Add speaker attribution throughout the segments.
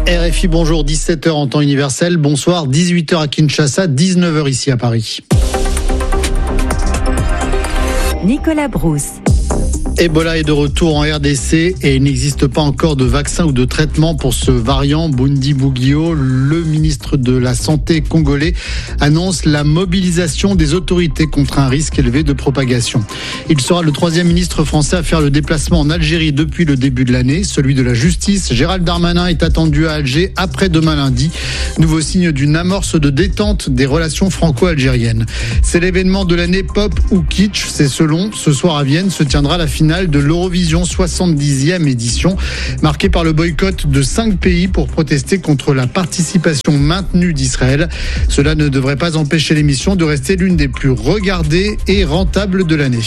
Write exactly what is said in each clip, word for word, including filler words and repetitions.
Speaker 1: R F I, bonjour, dix-sept heures en temps universel, bonsoir, dix-huit heures à Kinshasa, dix-neuf heures ici à Paris.
Speaker 2: Nicolas Brousse.
Speaker 1: Ebola est de retour en R D C et il n'existe pas encore de vaccin ou de traitement pour ce variant Bundibugyo. Le ministre de la Santé congolais annonce la mobilisation des autorités contre un risque élevé de propagation. Il sera le troisième ministre français à faire le déplacement en Algérie depuis le début de l'année. Celui de la justice, Gérald Darmanin, est attendu à Alger après-demain lundi. Nouveau signe d'une amorce de détente des relations franco-algériennes. C'est l'événement de l'année pop ou kitsch. C'est selon. Ce soir à Vienne se tiendra la finale de l'Eurovision soixante-dixième édition, marquée par le boycott de cinq pays pour protester contre la participation maintenue d'Israël. Cela ne devrait pas empêcher l'émission de rester l'une des plus regardées et rentables de l'année.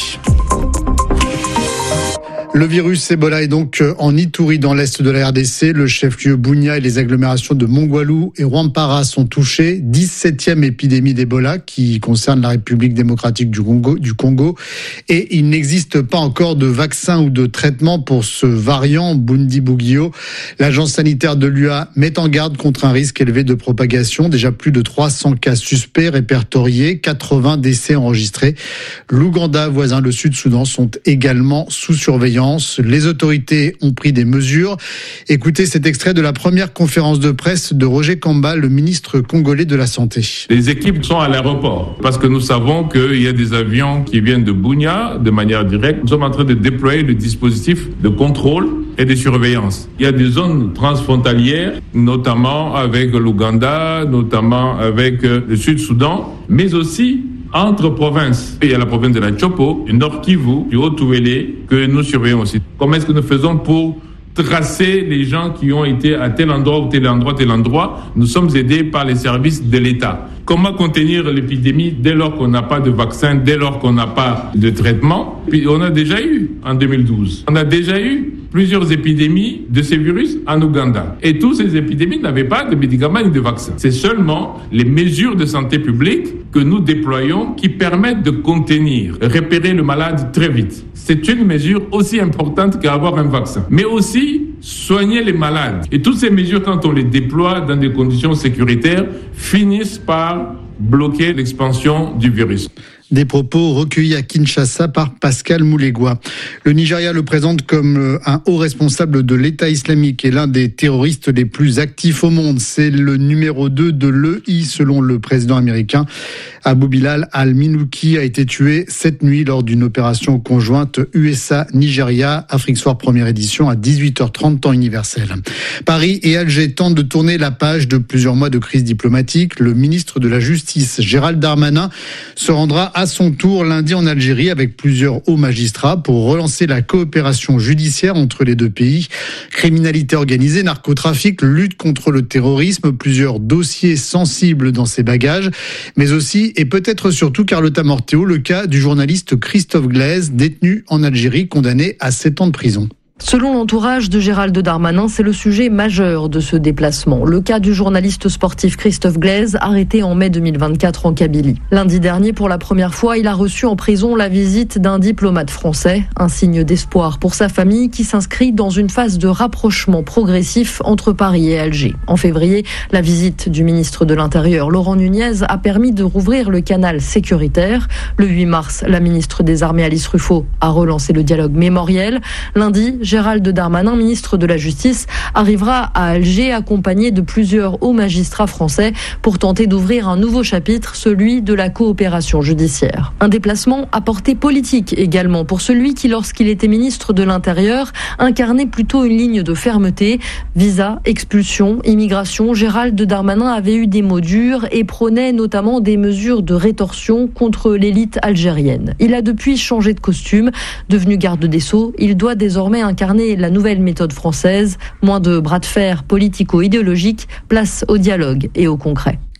Speaker 1: Le virus Ebola est donc en Ituri, dans l'est de la R D C. Le chef-lieu Bunia et les agglomérations de Mongwalu et Rwampara sont touchés. dix-septième épidémie d'Ebola qui concerne la République démocratique du Congo, du Congo. Et il n'existe pas encore de vaccin ou de traitement pour ce variant Bundibugyo. L'agence sanitaire de l'U A met en garde contre un risque élevé de propagation. Déjà plus de trois cents cas suspects répertoriés, quatre-vingts décès enregistrés. L'Ouganda, voisin le Sud-Soudan, sont également sous surveillance. Les autorités ont pris des mesures. Écoutez cet extrait de la première conférence de presse de Roger Kamba, le ministre congolais de la Santé.
Speaker 3: Les équipes sont à l'aéroport parce que nous savons qu'il y a des avions qui viennent de Bunia de manière directe. Nous sommes en train de déployer le dispositif de contrôle et de surveillance. Il y a des zones transfrontalières, notamment avec l'Ouganda, notamment avec le Sud-Soudan, mais aussi entre provinces. Il y a la province de la Chopo, du Nord Kivu, du Haut-Touélé, que nous surveillons aussi. Comment est-ce que nous faisons pour tracer les gens qui ont été à tel endroit ou tel endroit, tel endroit? Nous sommes aidés par les services de l'État. Comment contenir l'épidémie dès lors qu'on n'a pas de vaccin, dès lors qu'on n'a pas de traitement? Puis on a déjà eu en deux mille douze. On a déjà eu plusieurs épidémies de ces virus en Ouganda. Et toutes ces épidémies n'avaient pas de médicaments ni de vaccins. C'est seulement les mesures de santé publique que nous déployons qui permettent de contenir, repérer le malade très vite. C'est une mesure aussi importante qu'avoir un vaccin. Mais aussi soigner les malades. Et toutes ces mesures, quand on les déploie dans des conditions sécuritaires, finissent par bloquer l'expansion du virus.
Speaker 1: Des propos recueillis à Kinshasa par Pascal Moulegua. Le Nigeria le présente comme un haut responsable de l'État islamique et l'un des terroristes les plus actifs au monde. C'est le numéro deux de l'E I selon le président américain. Abou Bilal al-Minouki a été tué cette nuit lors d'une opération conjointe U S A-Nigeria, Afrique Soir première édition à dix-huit heures trente temps universel. Paris et Alger tentent de tourner la page de plusieurs mois de crise diplomatique. Le ministre de la Justice, Gérald Darmanin, se rendra à son tour lundi en Algérie avec plusieurs hauts magistrats pour relancer la coopération judiciaire entre les deux pays. Criminalité organisée, narcotrafic, lutte contre le terrorisme, plusieurs dossiers sensibles dans ses bagages, mais aussi et peut-être surtout Carlotta Morteo, le cas du journaliste Christophe Glaise, détenu en Algérie, condamné à sept ans de prison.
Speaker 4: Selon l'entourage de Gérald Darmanin, c'est le sujet majeur de ce déplacement. Le cas du journaliste sportif Christophe Glaise, arrêté en mai deux mille vingt-quatre en Kabylie. Lundi dernier, pour la première fois, il a reçu en prison la visite d'un diplomate français. Un signe d'espoir pour sa famille qui s'inscrit dans une phase de rapprochement progressif entre Paris et Alger. En février, la visite du ministre de l'Intérieur, Laurent Nunez, a permis de rouvrir le canal sécuritaire. Le huit mars, la ministre des Armées, Alice Ruffo, a relancé le dialogue mémoriel. Lundi, Gérald Darmanin, ministre de la Justice, arrivera à Alger accompagné de plusieurs hauts magistrats français pour tenter d'ouvrir un nouveau chapitre, celui de la coopération judiciaire. Un déplacement à portée politique également pour celui qui, lorsqu'il était ministre de l'Intérieur, incarnait plutôt une ligne de fermeté. Visa, expulsion, immigration, Gérald Darmanin avait eu des mots durs et prônait notamment des mesures de rétorsion contre l'élite algérienne. Il a depuis changé de costume. Devenu garde des Sceaux, il doit désormais incarner la nouvelle méthode française. Moins de bras de fer politico-idéologique, place au dialogue et au concret.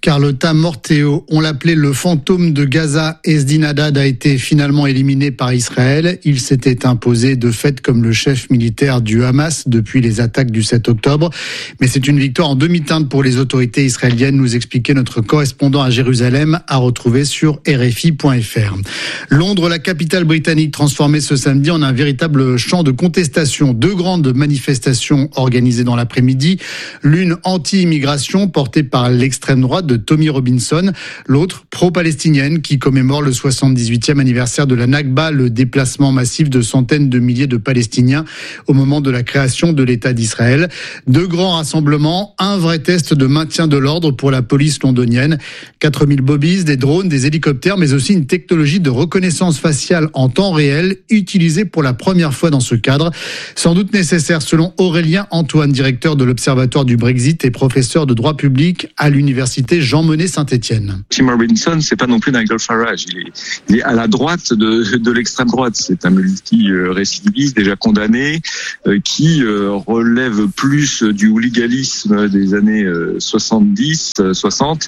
Speaker 1: Carlota Morteo, on l'appelait le fantôme de Gaza. Ezdin Haddad a été finalement éliminé par Israël. Il s'était imposé de fait comme le chef militaire du Hamas depuis les attaques du sept octobre. Mais c'est une victoire en demi-teinte pour les autorités israéliennes, nous expliquait notre correspondant à Jérusalem, à retrouver sur R F I point F R. Londres, la capitale britannique, transformée ce samedi en un véritable champ de contestation. Deux grandes manifestations organisées dans l'après-midi. L'une anti-immigration portée par l'extrême droite de Tommy Robinson, l'autre pro-palestinienne qui commémore le soixante-dix-huitième anniversaire de la Nakba, le déplacement massif de centaines de milliers de Palestiniens au moment de la création de l'État d'Israël. Deux grands rassemblements, un vrai test de maintien de l'ordre pour la police londonienne. quatre mille bobbies, des drones, des hélicoptères, mais aussi une technologie de reconnaissance faciale en temps réel utilisée pour la première fois dans ce cadre. Sans doute nécessaire selon Aurélien Antoine, directeur de l'Observatoire du Brexit et professeur de droit public à l'université Jean Monnet Saint-Étienne.
Speaker 5: Tim Robinson, c'est pas non plus Nigel Farage. Il est, il est à la droite de, de l'extrême droite. C'est un multi-récidiviste déjà condamné euh, qui euh, relève plus du hooliganisme des années euh, soixante-dix, soixante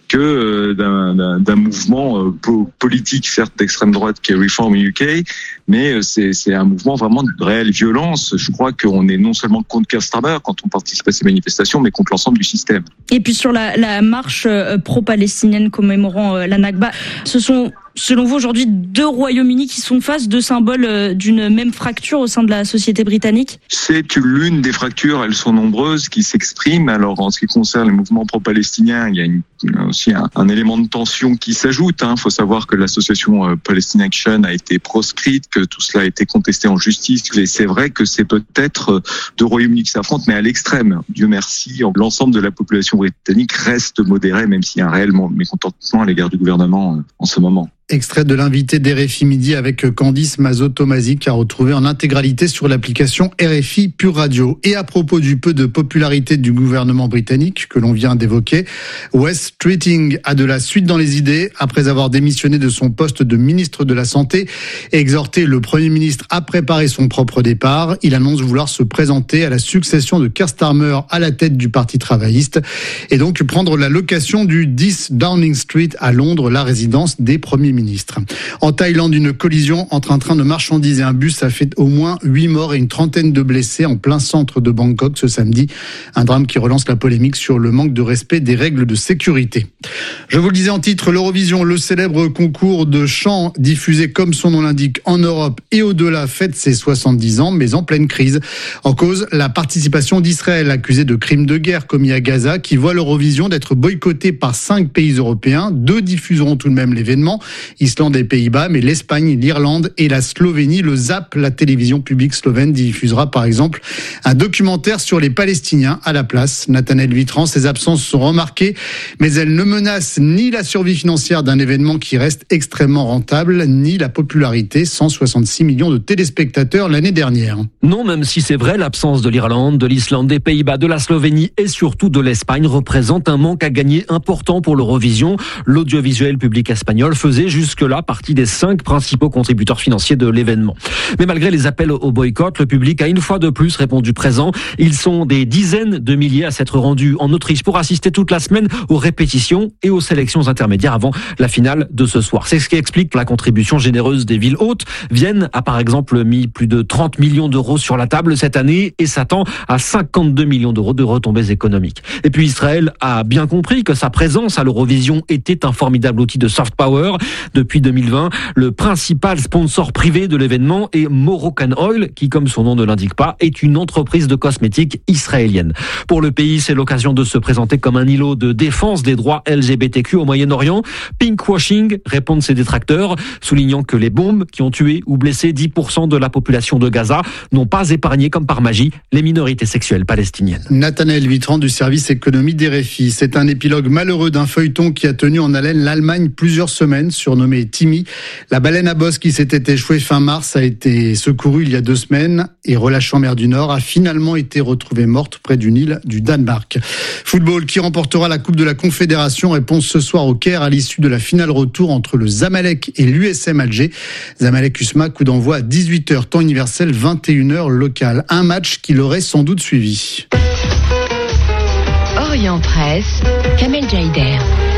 Speaker 5: que d'un, d'un, d'un mouvement politique, certes d'extrême droite, qui est Reform U K, mais c'est, c'est un mouvement vraiment de réelle violence. Je crois qu'on est non seulement contre Keir Starmer quand on participe à ces manifestations, mais contre l'ensemble du système.
Speaker 6: Et puis sur la, la marche pro-palestinienne commémorant la Nakba, ce sont selon vous aujourd'hui deux Royaumes-Unis qui sont face, deux symboles d'une même fracture au sein de la société britannique?
Speaker 5: C'est l'une des fractures, elles sont nombreuses, qui s'expriment. Alors en ce qui concerne les mouvements pro-palestiniens, il y a une, aussi un, un élément de tension qui s'ajoute. Il hein. faut savoir que l'association euh, Palestine Action a été proscrite, que tout cela a été contesté en justice. Et c'est vrai que c'est peut-être deux Royaumes-Unis qui s'affrontent, mais à l'extrême. Dieu merci, l'ensemble de la population britannique reste modérée, même s'il y a un réel mécontentement à l'égard du gouvernement euh, en ce moment.
Speaker 1: Extrait de l'invité d'R F I Midi avec Candice Mazot-Tomazic à retrouver en intégralité sur l'application R F I Pure Radio. Et à propos du peu de popularité du gouvernement britannique que l'on vient d'évoquer, Wes Streeting a de la suite dans les idées après avoir démissionné de son poste de ministre de la Santé et exhorté le Premier ministre à préparer son propre départ. Il annonce vouloir se présenter à la succession de Keir Starmer à la tête du Parti travailliste et donc prendre la location du dix Downing Street à Londres, la résidence des premiers ministre. En Thaïlande, une collision entre un train de marchandises et un bus a fait au moins huit morts et une trentaine de blessés en plein centre de Bangkok ce samedi. Un drame qui relance la polémique sur le manque de respect des règles de sécurité. Je vous le disais en titre, l'Eurovision, le célèbre concours de chant diffusé comme son nom l'indique en Europe et au-delà, fête ses soixante-dix ans, mais en pleine crise. En cause, la participation d'Israël, accusée de crimes de guerre commis à Gaza, qui voit l'Eurovision d'être boycottée par cinq pays européens. Deux diffuseront tout de même l'événement. Islande et Pays-Bas, mais l'Espagne, l'Irlande et la Slovénie. Le Z A P, la télévision publique slovène, diffusera par exemple un documentaire sur les Palestiniens à la place. Nathanaël Vitran, ces absences sont remarquées, mais elles ne menacent ni la survie financière d'un événement qui reste extrêmement rentable, ni la popularité, cent soixante-six millions de téléspectateurs l'année dernière.
Speaker 7: Non, même si c'est vrai, l'absence de l'Irlande, de l'Islande, des Pays-Bas, de la Slovénie et surtout de l'Espagne représente un manque à gagner important pour l'Eurovision. L'audiovisuel public espagnol faisait jusque-là partie des cinq principaux contributeurs financiers de l'événement. Mais malgré les appels au boycott, le public a une fois de plus répondu présent. Ils sont des dizaines de milliers à s'être rendus en Autriche pour assister toute la semaine aux répétitions et aux sélections intermédiaires avant la finale de ce soir. C'est ce qui explique la contribution généreuse des villes hôtes. Vienne a par exemple mis plus de trente millions d'euros sur la table cette année et s'attend à cinquante-deux millions d'euros de retombées économiques. Et puis Israël a bien compris que sa présence à l'Eurovision était un formidable outil de soft power. Depuis deux mille vingt, le principal sponsor privé de l'événement est Moroccan Oil, qui, comme son nom ne l'indique pas, est une entreprise de cosmétiques israélienne. Pour le pays, c'est l'occasion de se présenter comme un îlot de défense des droits L G B T Q au Moyen-Orient. Pinkwashing, répondent ses détracteurs, soulignant que les bombes qui ont tué ou blessé dix pour cent de la population de Gaza n'ont pas épargné, comme par magie, les minorités sexuelles palestiniennes.
Speaker 1: Nathanaël Vitran du service économie d'R F I. C'est un épilogue malheureux d'un feuilleton qui a tenu en haleine l'Allemagne plusieurs semaines, surnommé Timmy. La baleine à bosse qui s'était échouée fin mars a été secourue il y a deux semaines et relâchée en mer du Nord a finalement été retrouvée morte près d'une île du Danemark. Football, qui remportera la Coupe de la Confédération, réponse ce soir au Caire à l'issue de la finale retour entre le Zamalek et l'U S M Alger. Zamalek-U S M A, coup d'envoi à dix-huit heures temps universel, vingt et une heures local. Un match qui l'aurait sans doute suivi.
Speaker 2: Orient Presse, Kamel Jaider.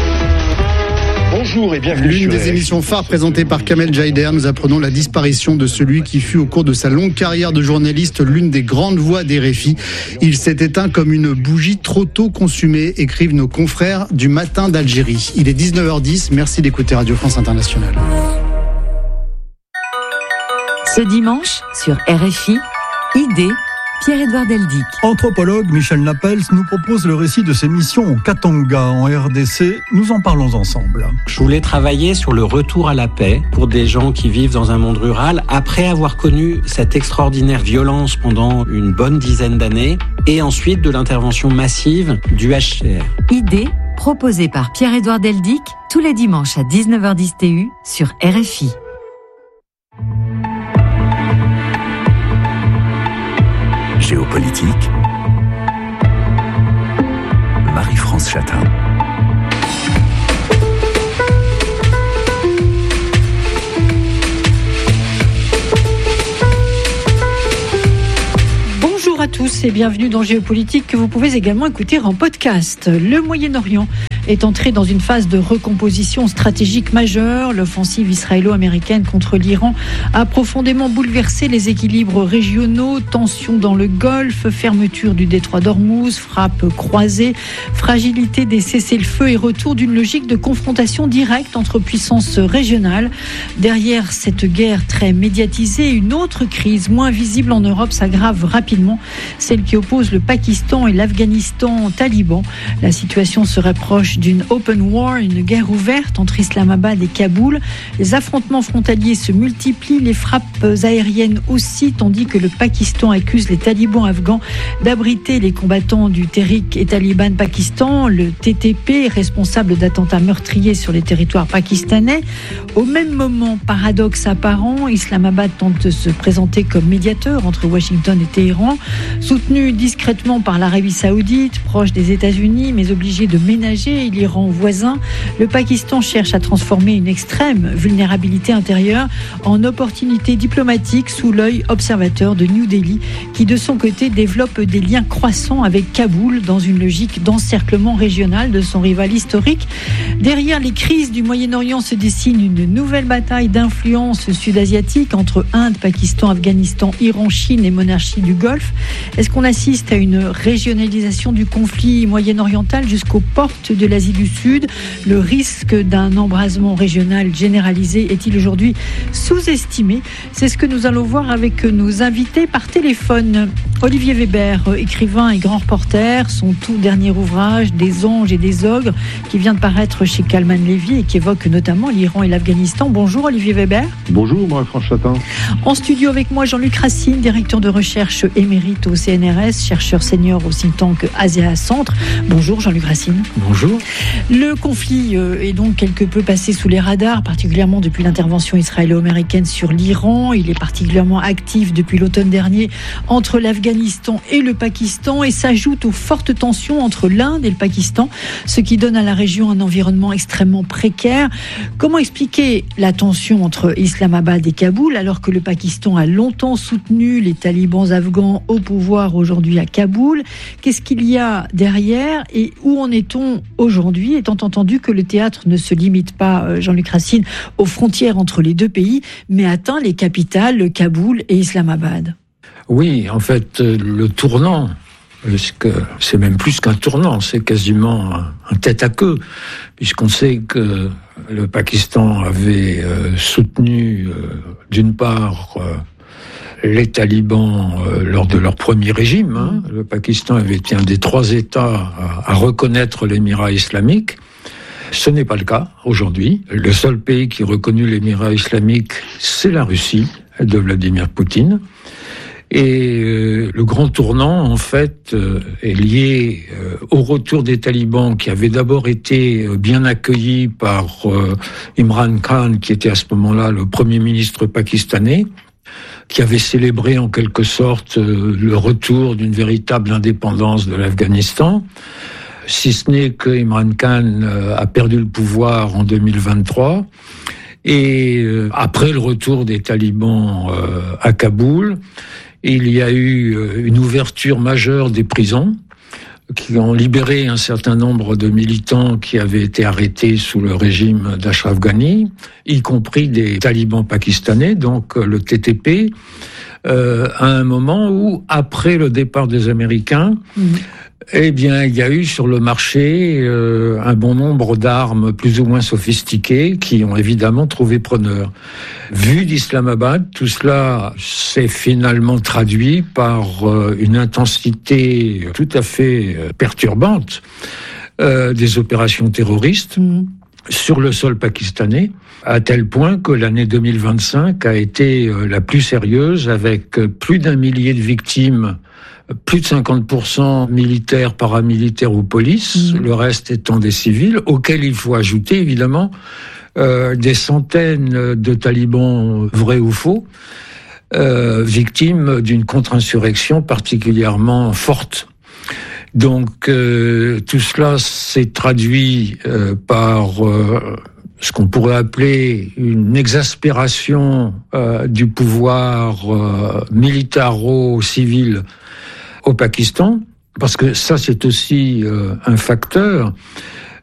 Speaker 8: Bonjour et bienvenue
Speaker 1: L'une
Speaker 8: sur
Speaker 1: des
Speaker 8: R F I.
Speaker 1: émissions phares présentées par Kamel Jaider, nous apprenons la disparition de celui qui fut au cours de sa longue carrière de journaliste l'une des grandes voix des R F I. Il s'est éteint comme une bougie trop tôt consumée, écrivent nos confrères du Matin d'Algérie. Il est dix-neuf heures dix, merci d'écouter Radio France Internationale.
Speaker 2: Ce dimanche, sur R F I, Idée, Pierre-Édouard Deldic.
Speaker 9: Anthropologue Michel Napels nous propose le récit de ses missions au Katanga en R D C. Nous en parlons ensemble.
Speaker 10: Je voulais travailler sur le retour à la paix pour des gens qui vivent dans un monde rural après avoir connu cette extraordinaire violence pendant une bonne dizaine d'années et ensuite de l'intervention massive du H C R.
Speaker 2: Idée, proposée par Pierre-Édouard Deldic, tous les dimanches à dix-neuf heures dix T U sur R F I.
Speaker 11: Géopolitique, Marie-France Chatin.
Speaker 12: Bonjour à tous et bienvenue dans Géopolitique que vous pouvez également écouter en podcast. Le Moyen-Orient est entré dans une phase de recomposition stratégique majeure. L'offensive israélo-américaine contre l'Iran a profondément bouleversé les équilibres régionaux, tensions dans le Golfe, fermeture du détroit d'Ormuz, frappes croisées, fragilité des cessez-le-feu et retour d'une logique de confrontation directe entre puissances régionales. Derrière cette guerre très médiatisée, une autre crise moins visible en Europe s'aggrave rapidement, celle qui oppose le Pakistan et l'Afghanistan taliban. La situation se rapproche d'une open war, une guerre ouverte entre Islamabad et Kaboul. Les affrontements frontaliers se multiplient, les frappes aériennes aussi, tandis que le Pakistan accuse les talibans afghans d'abriter les combattants du Tehrik et Taliban Pakistan, le T T P, responsable d'attentats meurtriers sur les territoires pakistanais. Au même moment, paradoxe apparent, Islamabad tente de se présenter comme médiateur entre Washington et Téhéran, soutenu discrètement par l'Arabie Saoudite, proche des États-Unis, mais obligé de ménager l'Iran voisin. Le Pakistan cherche à transformer une extrême vulnérabilité intérieure en opportunité diplomatique sous l'œil observateur de New Delhi, qui de son côté développe des liens croissants avec Kaboul dans une logique d'encerclement régional de son rival historique. Derrière les crises du Moyen-Orient se dessine une nouvelle bataille d'influence sud-asiatique entre Inde, Pakistan, Afghanistan, Iran, Chine et monarchie du Golfe. Est-ce qu'on assiste à une régionalisation du conflit moyen-oriental jusqu'aux portes de l'Asie du Sud? Le risque d'un embrasement régional généralisé est-il aujourd'hui sous-estimé? C'est ce que nous allons voir avec nos invités par téléphone. Olivier Weber, écrivain et grand reporter, son tout dernier ouvrage, Des anges et des ogres, qui vient de paraître chez Kalman Levy et qui évoque notamment l'Iran et l'Afghanistan. Bonjour Olivier Weber.
Speaker 13: Bonjour Marie-France Chatin.
Speaker 12: En studio avec moi Jean-Luc Racine, directeur de recherche émérite au C N R S, chercheur senior au think tank Asia Centre. Bonjour Jean-Luc Racine.
Speaker 7: Bonjour.
Speaker 12: Le conflit est donc quelque peu passé sous les radars, particulièrement depuis l'intervention israélo-américaine sur l'Iran. Il est particulièrement actif depuis l'automne dernier entre l'Afghanistan et le Pakistan et s'ajoute aux fortes tensions entre l'Inde et le Pakistan, ce qui donne à la région un environnement extrêmement précaire. Comment expliquer la tension entre Islamabad et Kaboul alors que le Pakistan a longtemps soutenu les talibans afghans au pouvoir aujourd'hui à Kaboul? Qu'est-ce qu'il y a derrière et où en est-on aujourd'hui, étant entendu que le théâtre ne se limite pas, Jean-Luc Racine, aux frontières entre les deux pays, mais atteint les capitales, Kaboul et Islamabad?
Speaker 14: Oui, en fait, le tournant, puisque c'est même plus qu'un tournant, c'est quasiment un tête-à-queue, puisqu'on sait que le Pakistan avait euh, soutenu, euh, d'une part, euh, les talibans euh, lors de leur premier régime. Hein. Le Pakistan avait été un des trois États à, à reconnaître l'émirat islamique. Ce n'est pas le cas aujourd'hui. Le seul pays qui a reconnu l'émirat islamique, c'est la Russie, de Vladimir Poutine. Et euh, le grand tournant, en fait, euh, est lié euh, au retour des talibans qui avaient d'abord été euh, bien accueillis par euh, Imran Khan, qui était à ce moment-là le premier ministre pakistanais, qui avait célébré en quelque sorte euh, le retour d'une véritable indépendance de l'Afghanistan. Si ce n'est que Imran Khan euh, a perdu le pouvoir en deux mille vingt-trois. Et euh, après le retour des talibans euh, à Kaboul, il y a eu une ouverture majeure des prisons. qui ont libéré un certain nombre de militants qui avaient été arrêtés sous le régime d'Ashraf Ghani, y compris des talibans pakistanais, donc le T T P, euh, à un moment où, après le départ des Américains, mmh. eh bien, il y a eu sur le marché euh, un bon nombre d'armes plus ou moins sophistiquées qui ont évidemment trouvé preneur. Vu d'Islamabad, tout cela s'est finalement traduit par euh, une intensité tout à fait euh, perturbante euh, des opérations terroristes mmh. sur le sol pakistanais, à tel point que l'année deux mille vingt-cinq a été euh, la plus sérieuse, avec plus d'un millier de victimes, plus de cinquante pour cent militaires, paramilitaires ou police, mmh. le reste étant des civils, auxquels il faut ajouter évidemment euh, des centaines de talibans vrais ou faux, euh, victimes d'une contre-insurrection particulièrement forte. Donc euh, tout cela s'est traduit euh, par euh, ce qu'on pourrait appeler une exaspération euh, du pouvoir euh, militaro-civil au Pakistan, parce que ça c'est aussi euh, un facteur.